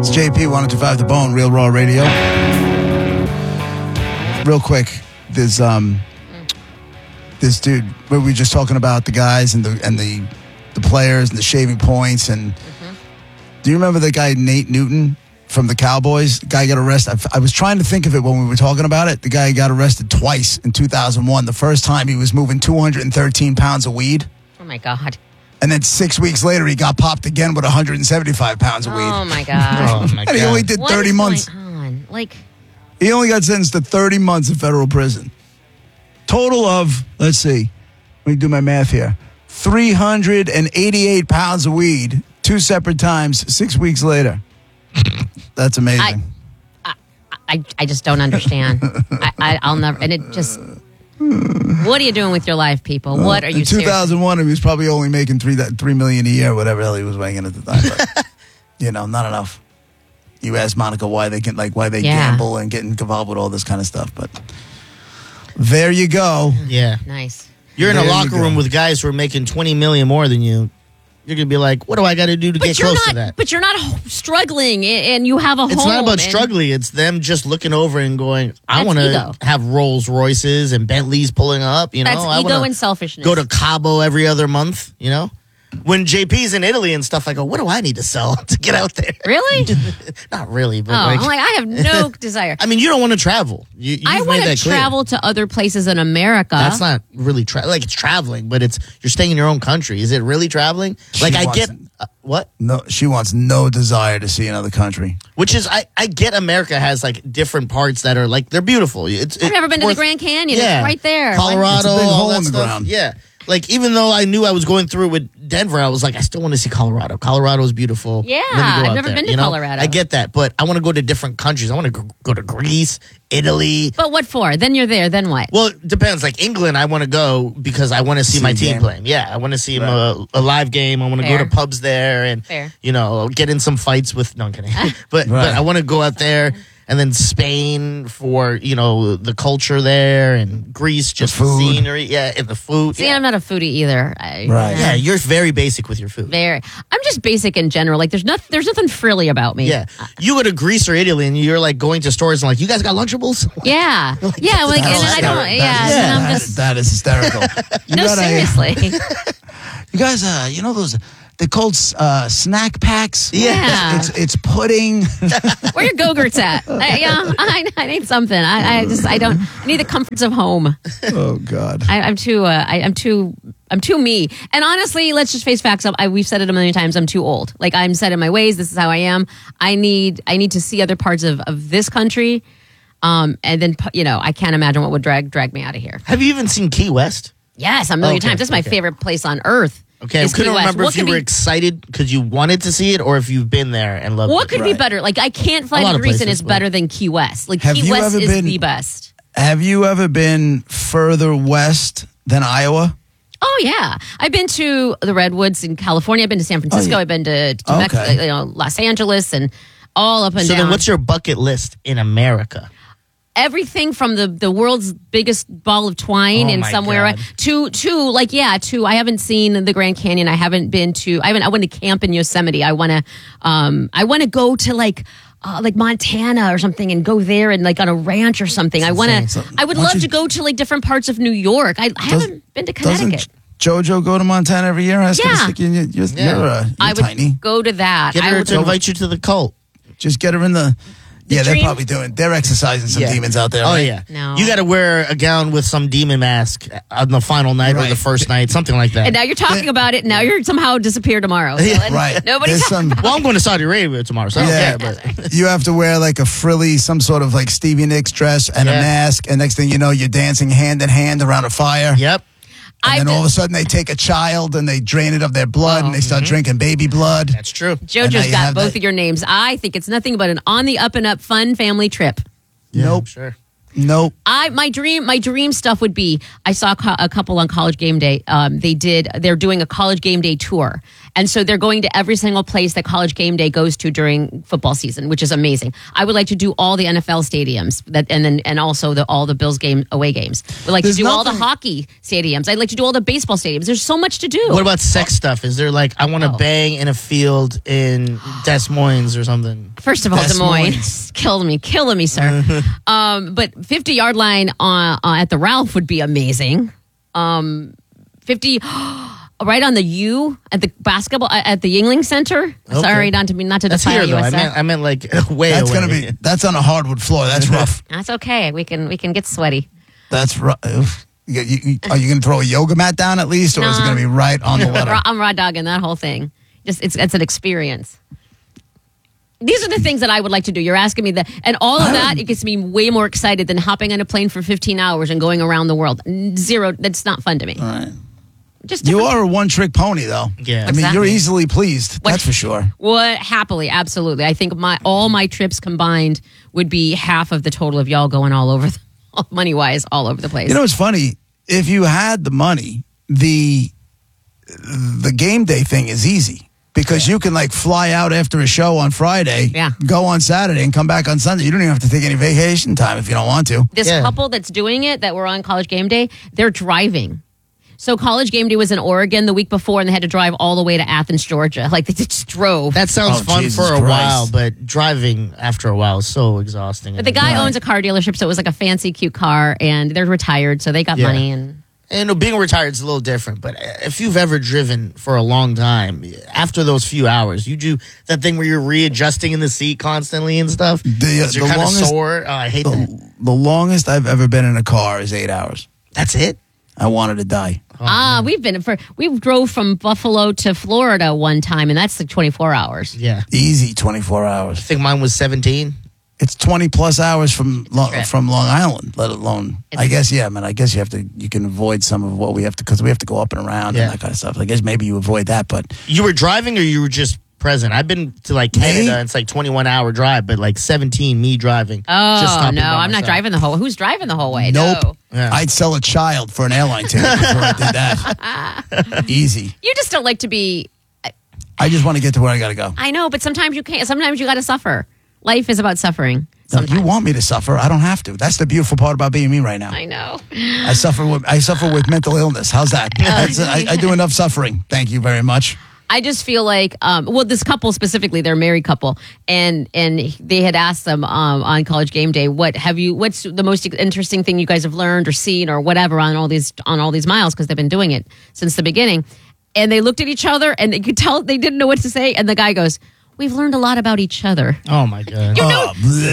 It's JP 105 The Bone, Real Raw Radio. Real quick, there's this dude where we were just talking about the guys and the players and the shaving points and do you remember the guy Nate Newton from the Cowboys? The guy got arrested. I was trying to think of it when we were talking about it. The guy got arrested twice in 2001. The first time he was moving 213 pounds of weed. Oh my God. And then 6 weeks later, he got popped again with 175 pounds of weed. Oh my God. And he only did 30 months. What is going on? He only got sentenced to 30 months in federal prison. Total of, let's see, let me do my math here, 388 pounds of weed, 2 separate times, 6 weeks later. That's amazing. I just don't understand. I'll never, and it just, what are you doing with your life, people? What are you in 2001, he was probably only making $3 million a year, whatever the hell he was making at the time. But, not enough. You ask Monica why they gamble and get involved with all this kind of stuff, but there you go. Yeah. Nice. You're in a locker room with guys who are making $20 million more than you. You're going to be like, what do I got to do to get close to that? But you're not struggling, and you have a home. It's not about struggling. It's them just looking over and going, I want to have Rolls Royces and Bentleys pulling up. That's ego and selfishness. Go to Cabo every other month, When JP's in Italy and stuff, I go, what do I need to sell to get out there? Really? Not really, but I'm like, I have no desire. I mean, you don't want to travel. I want to travel to other places in America. That's not really it's traveling, but you're staying in your own country. Is it really traveling? What? No, she wants no desire to see another country. Which is, I get America has different parts that are they're beautiful. I've never been to the Grand Canyon. Yeah. It's right there. Colorado, it's a big all hole that in the stuff. ground. Yeah. Even though I knew I was going through with Denver, I was like, I still want to see Colorado. Colorado is beautiful. Yeah, I've never been to Colorado. I get that, but I want to go to different countries. I want to go to Greece, Italy. But what for? Then you're there. Then what? Well, it depends. England, I want to go because I want to see my team playing. Yeah, I want to see a live game. I want to go to pubs there and, get in some fights with... No, I'm kidding. But I want to go out there. And then Spain for, the culture there, and Greece, just the scenery, and the food. See, I'm not a foodie either. Right. Yeah, you're very basic with your food. I'm just basic in general. There's nothing frilly about me. Yeah. You go to Greece or Italy, and you're going to stores and you guys got Lunchables? Yeah. And I don't, that is hysterical. No, seriously. You guys, those... They're called snack packs. Yeah. It's pudding. Where your Go-Gurts at? I need something. I need the comforts of home. Oh God. I'm too me. And honestly, let's just face facts. We've said it a million times. I'm too old. I'm set in my ways. This is how I am. I need to see other parts of this country. And then, I can't imagine what would drag me out of here. Have you even seen Key West? Yes, a million times. That's my favorite place on earth. Okay, I couldn't remember if you were excited because you wanted to see it or if you've been there and loved it. What could be better? I can't fly to Greece and it's better than Key West. Key West is the best. Have you ever been further west than Iowa? Oh, yeah. I've been to the Redwoods in California. I've been to San Francisco. I've been to Mexico, Los Angeles, and all up and down. So then what's your bucket list in America? Everything from the world's biggest ball of twine in somewhere to I haven't seen the Grand Canyon. I haven't been to. I went to camp in Yosemite. I want to go to Montana or something and go there and on a ranch or something. I would love to go to different parts of New York. I haven't been to Connecticut. JoJo go to Montana every year? You're tiny. Go to that. Get her to invite you to the cult. Just get her in the. They're probably they're exercising some demons out there. Oh, right? yeah. No. You got to wear a gown with some demon mask on the final night or the first night, something like that. And now you're talking about it. Now you're somehow disappear tomorrow. So right. Nobody's well, I'm going to Saudi Arabia tomorrow, so I don't care. But. You have to wear a frilly, some sort of Stevie Nicks dress and a mask. And next thing you know, you're dancing hand in hand around a fire. Yep. And then all of a sudden they take a child and they drain it of their blood and they start drinking baby blood. That's true. JoJo's got both of your names. I think it's nothing but an on the up and up fun family trip. Nope. Sure. Nope. My dream stuff would be, I saw a couple on College Game Day. They're doing a College Game Day tour. And so they're going to every single place that College Game Day goes to during football season, which is amazing. I would like to do all the NFL stadiums and also all the Bills away games. We'd like to do all the hockey stadiums. I'd like to do all the baseball stadiums. There's so much to do. What about sex stuff? Is there I want to bang in a field in Des Moines or something? First of all, Des Moines killing me, sir. But 50-yard line at the Ralph would be amazing. 50 right on the U at the basketball at the Yuengling Center. Okay. Sorry, not to defy USF. I meant way that's away. That's on a hardwood floor. That's rough. That's okay. We can get sweaty. That's rough. Are you going to throw a yoga mat down at least, or is it going to be right on the letter? I'm raw dogging that whole thing. It's an experience. These are the things that I would like to do. You're asking me that. And all of that, it gets me way more excited than hopping on a plane for 15 hours and going around the world. Zero. That's not fun to me. All right. You are a one-trick pony, though. Yeah. I mean, you're easily pleased. That's for sure. Happily, absolutely. I think all my trips combined would be half of the total of y'all going all over, money-wise, all over the place. You know, it's funny. If you had the money, the game day thing is easy. Because you can fly out after a show on Friday, go on Saturday, and come back on Sunday. You don't even have to take any vacation time if you don't want to. This couple that's doing it, that were on College Game Day, they're driving. So College Game Day was in Oregon the week before, and they had to drive all the way to Athens, Georgia. They just drove. That sounds fun for a while, but driving after a while is so exhausting. But the guy owns a car dealership, so it was a fancy, cute car, and they're retired, so they got money And being retired is a little different, but if you've ever driven for a long time, after those few hours, you do that thing where you're readjusting in the seat constantly and stuff. You're kind of sore. Oh, I hate that. The longest I've ever been in a car is 8 hours. That's it? I wanted to die. We drove from Buffalo to Florida one time, and that's 24 hours. Yeah. Easy 24 hours. I think mine was 17. It's 20 plus hours from Long Island, let alone. I guess you can avoid some of what we have to, because we have to go up and around and that kind of stuff. I guess maybe you avoid that, but. You were driving or you were just present? I've been to Canada, it's 21-hour drive, but 17, me driving. Oh, no, I'm not driving the whole way. Who's driving the whole way? Nope. No. Yeah. I'd sell a child for an airline ticket before I did that. Easy. You just don't like to be. I just want to get to where I got to go. I know, but sometimes you can't. Sometimes you got to suffer. Life is about suffering. No, you want me to suffer? I don't have to. That's the beautiful part about being me right now. I know. I suffer with mental illness. How's that? I do enough suffering. Thank you very much. I just feel this couple specifically, they're a married couple, and they had asked them on College Game Day, what's the most interesting thing you guys have learned or seen or whatever on all these miles, because they've been doing it since the beginning. And they looked at each other and they could tell they didn't know what to say. And the guy goes, "We've learned a lot about each other." Oh my God. Get out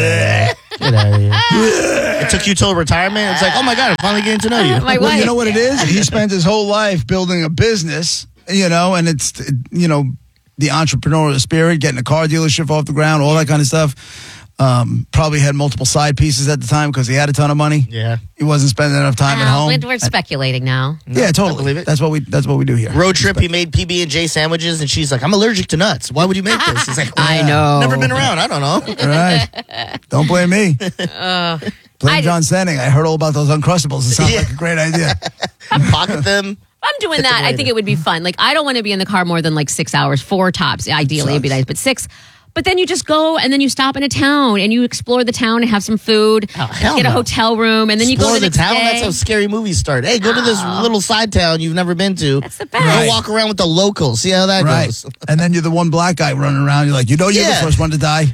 of here. It took you till retirement? It's oh my God, I'm finally getting to know you. My wife. You know what it is? He spent his whole life building a business, and it's, the entrepreneurial spirit, getting a car dealership off the ground, all that kind of stuff. Probably had multiple side pieces at the time because he had a ton of money. Yeah. He wasn't spending enough time at home. We're speculating now. Yeah, totally. Believe it. That's what we do here. Road trip, he made PB&J sandwiches, and she's like, "I'm allergic to nuts. Why would you make this?" He's like, I know. Never been around. I don't know. Right. Don't blame me. Blame John Standing. I heard all about those Uncrustables. It sounds like a great idea. Pocket them. I'm doing that. I think it would be fun. I don't want to be in the car more than 6 hours, 4 tops. Ideally, it'd be nice, but 6. But then you just go and then you stop in a town and you explore the town and have some food. Get a hotel room and then you go to the town. day. That's how scary movies start. Hey, go to this little side town you've never been to. That's the best. Go walk around with the locals. See how that goes. And then you're the one black guy running around. You're like, you're the first one to die.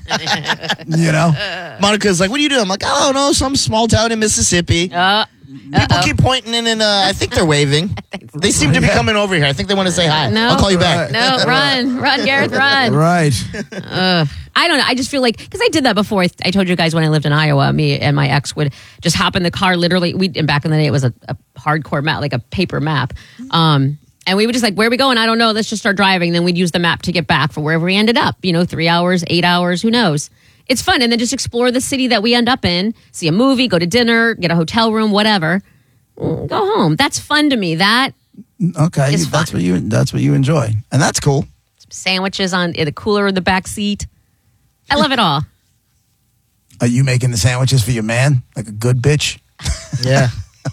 Monica's like, "What do you do?" I'm like, "I don't know, some small town in Mississippi." People keep pointing in, and I think they're waving. They seem to be coming over here. I think they want to say hi. No. I'll call you back. No, run, Gareth, run. Right. I don't know. I just feel because I did that before. I told you guys when I lived in Iowa, me and my ex would just hop in the car. Literally, and back in the day, it was a hardcore map, like a paper map. And we would just where are we going? I don't know. Let's just start driving. Then we'd use the map to get back for wherever we ended up. 3 hours, 8 hours, who knows? It's fun. And then just explore the city that we end up in, see a movie, go to dinner, get a hotel room, whatever. Go home. That's fun to me. That okay. is fun. That's what you enjoy. And that's cool. Some sandwiches in the cooler in the back seat. I love it all. Are you making the sandwiches for your man? Like a good bitch? Yeah.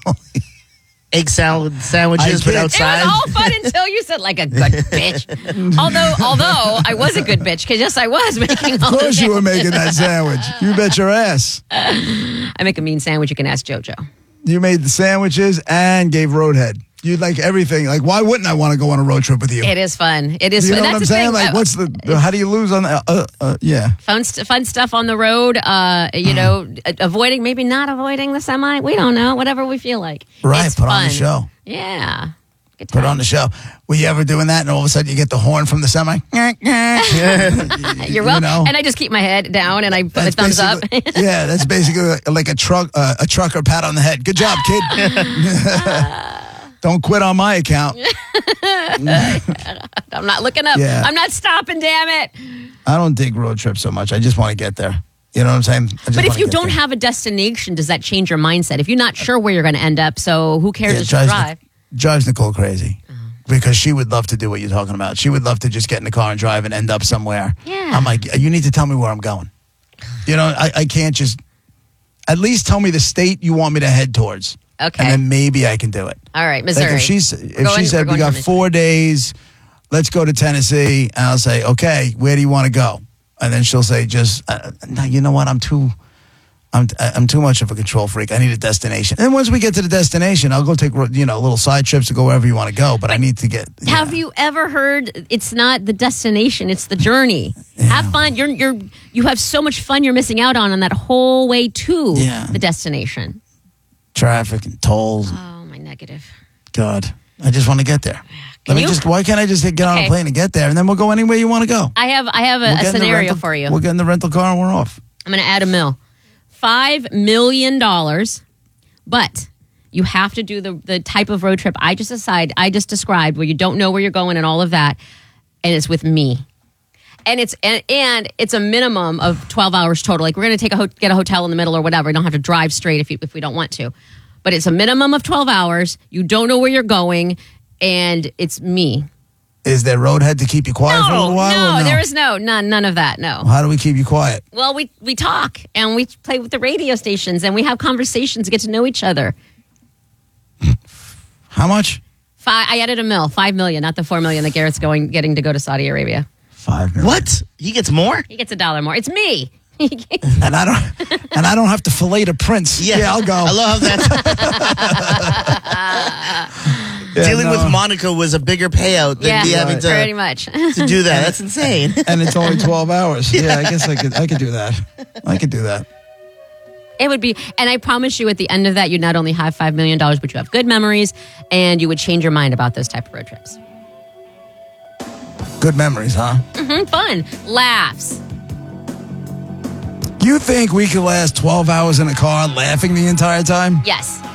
Egg salad sandwiches, but outside. It was all fun until you said like a good bitch. Although I was a good bitch, because yes, I was making all Of course you were making that sandwich. You bet your ass. I make a mean sandwich. You can ask JoJo. You made the sandwiches and gave Roadhead. You like everything. Like, why wouldn't I want to go on a road trip with you? It is fun. It is. You fun. know what I'm saying? Like, what's how do you lose on the? Yeah. Fun stuff on the road. Avoiding, maybe not avoiding the semi. We don't know. Whatever we feel like. Right. It's put fun. on the show. Yeah. Put on the show. Were you ever doing that, and all of a sudden you get the horn from the semi? You're welcome. And I just keep my head down and I put a thumbs up. Yeah, that's basically like a trucker pat on the head. Good job, kid. Don't quit on my account. I'm not looking up. Yeah. I'm not stopping, damn it. I don't dig road trips so much. I just want to get there. You know what I'm saying? But if you don't have a destination, does that change your mindset? If you're not sure where you're going to end up, so who cares if you drive? Drives Nicole crazy. Because she would love to do what you're talking about. She would love to just get in the car and drive and end up somewhere. Yeah. I'm like, you need to tell me where I'm going. You know, I can't just... At least tell me the state you want me to head towards. Okay. And then maybe I can do it. All right, Missouri. Like if she said, we got 4 days, let's go to Tennessee, and I'll say, okay, where do you want to go? And then she'll say, no, you know what, I'm too much of a control freak. I need a destination. And once we get to the destination, I'll go take little side trips to go wherever you want to go. But I need to get. Yeah. Have you ever heard? It's not the destination; it's the journey. Yeah. Have fun. You have so much fun you're missing out on that whole way to the destination. Traffic and tolls. Oh, my negative. God, I just want to get there. Why can't I just get on a plane and get there, and then we'll go anywhere you want to go? I have a scenario for you. We'll get in the rental car and we're off. I'm going to add $5 million, but you have to do the type of road trip I just described, where you don't know where you're going and all of that, and it's with me. And it's a minimum of 12 hours total. Like, we're going to get a hotel in the middle or whatever. We don't have to drive straight if we don't want to. But it's a minimum of 12 hours. You don't know where you're going, and it's me. Is there Roadhead to keep you quiet for a little while? No, there is none of that, no. Well, how do we keep you quiet? Well, we talk, and we play with the radio stations, and we have conversations, get to know each other. How much? I added $5 million, not the $4 million that Garrett's getting to go to Saudi Arabia. $5 million. What? He gets more? He gets $1 more. It's me. and I don't have to fillet the prince. Yeah, I'll go. I love that. Dealing with Monica was a bigger payout than having to pretty much to do that. That's insane. And it's only 12 hours. Yeah, I guess I could do that. I could do that. It would be, and I promise you, at the end of that, you'd not only have $5 million, but you have good memories, and you would change your mind about those type of road trips. Good memories, huh? Mm-hmm, fun. Laughs. You think we could last 12 hours in a car laughing the entire time? Yes.